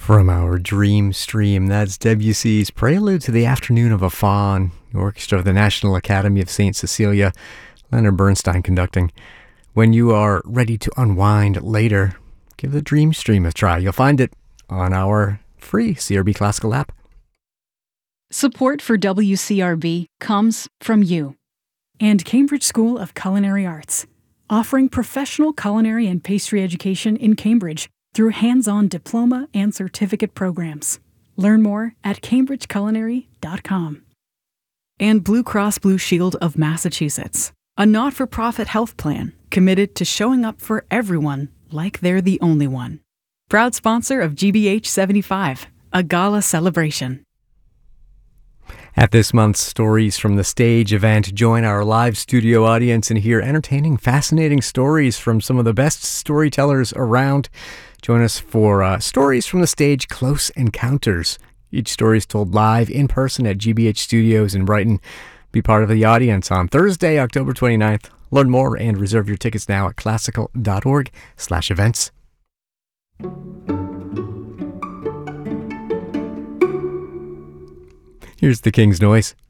From our dream stream, that's Debussy's Prelude to the Afternoon of a Faun, the orchestra of the National Academy of St. Cecilia, Leonard Bernstein conducting. When you are ready to unwind later, give the dream stream a try. You'll find it on our free CRB Classical app. Support for WCRB comes from you and Cambridge School of Culinary Arts, offering professional culinary and pastry education in Cambridge through hands-on diploma and certificate programs. Learn more at cambridgeculinary.com. And Blue Cross Blue Shield of Massachusetts, a not-for-profit health plan committed to showing up for everyone like they're the only one. Proud sponsor of GBH 75, a gala celebration. At this month's Stories from the Stage event, join our live studio audience and hear entertaining, fascinating stories from some of the best storytellers around. Join us for Stories from the Stage Close Encounters. Each story is told live in person at GBH Studios in Brighton. Be part of the audience on Thursday, October 29th. Learn more and reserve your tickets now at classical.org/events. Here's the King's Noise.